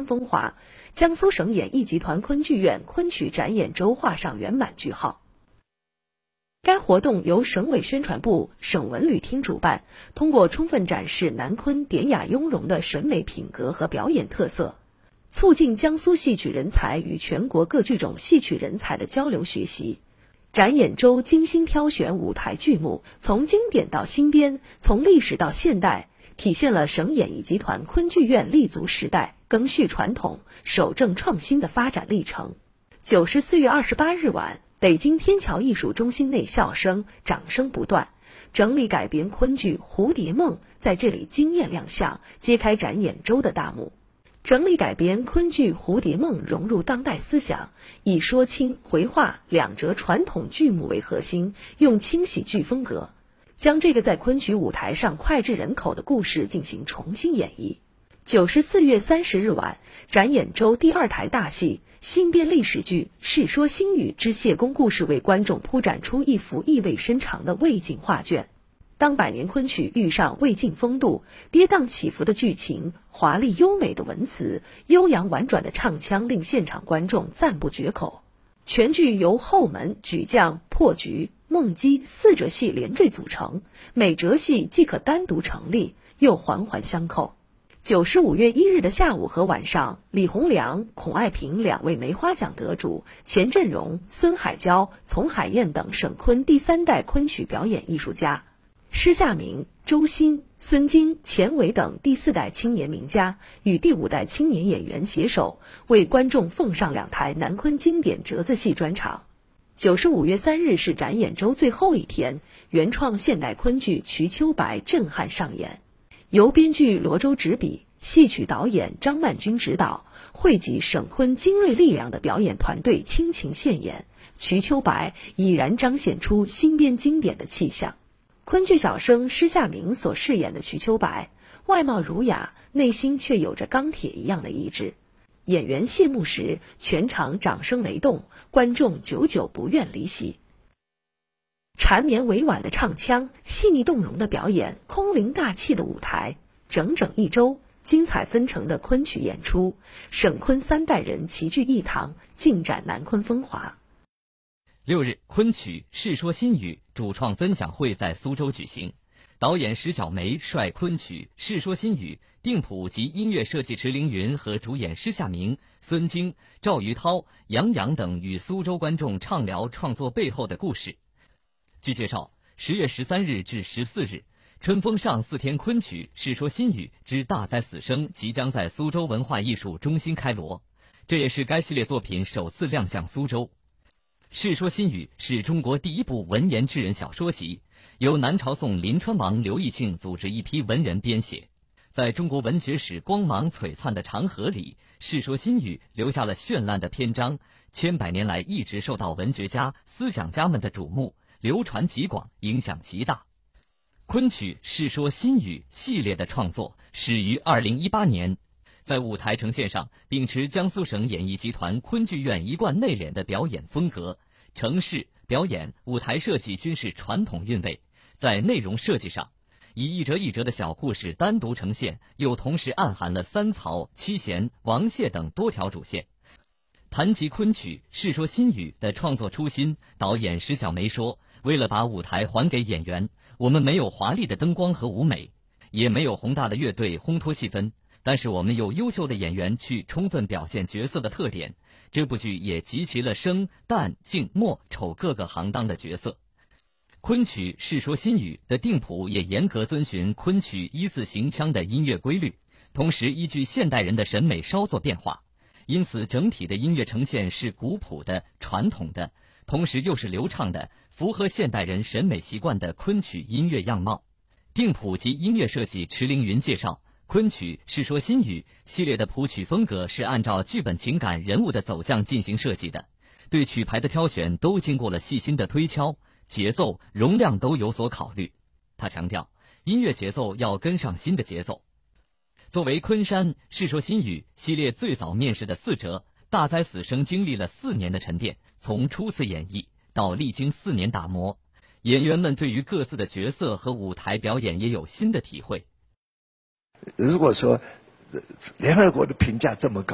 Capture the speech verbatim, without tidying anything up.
昆风华，江苏省演艺集团昆剧院昆曲展演周画上圆满句号。该活动由省委宣传部、省文旅厅主办，通过充分展示南昆典雅雍容的审美品格和表演特色，促进江苏戏曲人才与全国各剧种戏曲人才的交流学习。展演周精心挑选舞台剧目，从经典到新编，从历史到现代，体现了省演艺集团昆剧院立足时代、赓续传统、守正创新的发展历程。九十四月二十八日晚，北京天桥艺术中心内笑声、掌声不断。整理改编昆剧《蝴蝶梦》在这里惊艳亮相，揭开展演周的大幕。整理改编昆剧《蝴蝶梦》融入当代思想，以说清、回话两折传统剧目为核心，用轻喜剧风格，将这个在昆曲舞台上脍炙人口的故事进行重新演绎。九十四月三十日晚，展演周第二台大戏新编历史剧《世说新语之谢公故事》为观众铺展出一幅意味深长的魏晋画卷。当百年昆曲遇上魏晋风度，跌宕起伏的剧情，华丽优美的文词，悠扬婉转的唱腔，令现场观众赞不绝口。全剧由后门、举将、破局、梦姬四折戏连缀组成，每折戏既可单独成立，又环环相扣。九十五月一日的下午和晚上，李洪良、孔爱萍两位梅花奖得主，钱振荣、孙海娇、丛海燕等省昆第三代昆曲表演艺术家，施夏明、周新、孙京、钱伟等第四代青年名家与第五代青年演员携手，为观众奉上两台南昆经典折子戏专场。九十五月三日是展演周最后一天，原创现代昆剧《瞿秋白》震撼上演，由编剧罗周执笔，戏曲导演张曼君指导，汇集省昆精锐力量的表演团队倾情献演，瞿秋白已然彰显出新编经典的气象。昆剧小生施夏明所饰演的瞿秋白，外貌儒雅，内心却有着钢铁一样的意志。演员谢幕时，全场掌声雷动，观众久久不愿离席。缠绵委婉的唱腔，细腻动容的表演，空灵大气的舞台，整整一周精彩纷呈的昆曲演出，省昆三代人齐聚一堂，尽展南昆风华。 六日，昆曲《世说新语》主创分享会在苏州举行，导演石小梅率昆曲《世说新语》定谱及音乐设计池凌云和主演施夏明、孙京、赵于涛、杨洋等与苏州观众畅聊创作背后的故事。据介绍，十月十三日至十四日，春风上四天昆曲《世说新语之大哉死生》即将在苏州文化艺术中心开锣，这也是该系列作品首次亮相苏州。《世说新语》是中国第一部文言志人小说集，由南朝宋临川王刘义庆组织一批文人编写。在中国文学史光芒璀璨的长河里，《世说新语》留下了绚烂的篇章，千百年来一直受到文学家、思想家们的瞩目，流传极广，影响极大。昆曲《世说新语》系列的创作始于二零一八年，在舞台呈现上秉持江苏省演艺集团昆剧院一贯内敛的表演风格，程式、表演、舞台设计均是传统韵味。在内容设计上，以一折一折的小故事单独呈现，又同时暗含了三曹、七贤、王谢等多条主线。谈及昆曲《世说新语》的创作初心，导演石小梅说，为了把舞台还给演员，我们没有华丽的灯光和舞美，也没有宏大的乐队烘托气氛，但是我们有优秀的演员去充分表现角色的特点。这部剧也集齐了生、旦、净、末、丑各个行当的角色。昆曲《世说新语》的定谱也严格遵循昆曲依次行腔的音乐规律，同时依据现代人的审美稍作变化，因此整体的音乐呈现是古朴的、传统的，同时又是流畅的，符合现代人审美习惯的昆曲音乐样貌。定谱及音乐设计池凌云介绍，昆曲《世说新语》系列的谱曲风格是按照剧本情感人物的走向进行设计的，对曲牌的挑选都经过了细心的推敲，节奏、容量都有所考虑。他强调，音乐节奏要跟上新的节奏。作为昆山《世说新语》系列最早面世的四折，大哉死生经历了四年的沉淀，从初次演绎到历经四年打磨，演员们对于各自的角色和舞台表演也有新的体会。 如果说联合国的评价这么高，